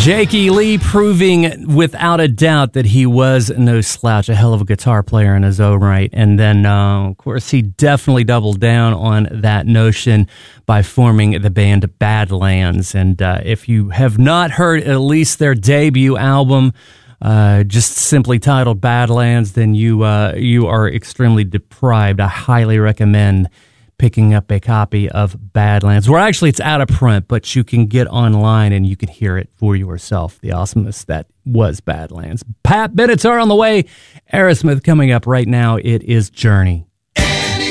Jakey Lee proving without a doubt that he was no slouch, a hell of a guitar player in his own right. And then, of course, he definitely doubled down on that notion by forming the band Badlands. And if you have not heard at least their debut album, just simply titled Badlands, then you are extremely deprived. I highly recommend picking up a copy of Badlands. Well, actually, it's out of print, but you can get online and you can hear it for yourself. The awesomeness that was Badlands. Pat Benatar on the way. Aerosmith coming up right now. It is Journey.